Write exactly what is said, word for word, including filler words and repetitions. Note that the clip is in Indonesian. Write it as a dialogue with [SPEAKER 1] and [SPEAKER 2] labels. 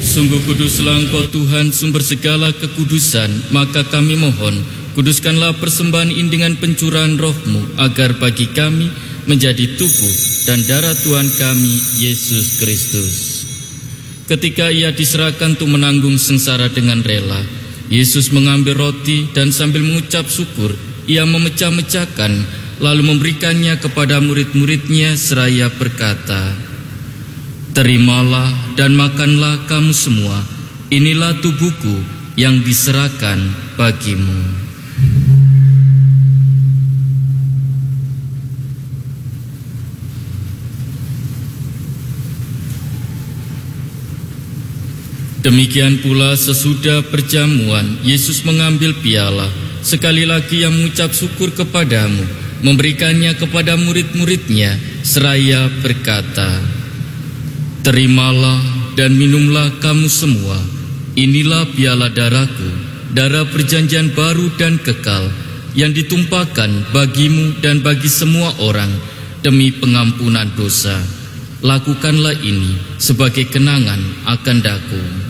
[SPEAKER 1] Sungguh kuduslah Engkau Tuhan, sumber segala kekudusan, maka kami mohon, kuduskanlah persembahan ini dengan pencurahan roh-Mu, agar bagi kami menjadi tubuh dan darah Tuhan kami, Yesus Kristus. Ketika Ia diserahkan untuk menanggung sengsara dengan rela, Yesus mengambil roti dan sambil mengucap syukur, Ia memecah-mecahkan, lalu memberikannya kepada murid-muridnya seraya berkata, "Terimalah dan makanlah kamu semua, inilah tubuhku yang diserahkan bagimu." Demikian pula sesudah perjamuan, Yesus mengambil piala, sekali lagi Ia mengucap syukur kepadamu, memberikannya kepada murid-muridnya seraya berkata, "Terimalah dan minumlah kamu semua, inilah piala darahku, darah perjanjian baru dan kekal, yang ditumpahkan bagimu dan bagi semua orang demi pengampunan dosa. Lakukanlah ini sebagai kenangan akan daku."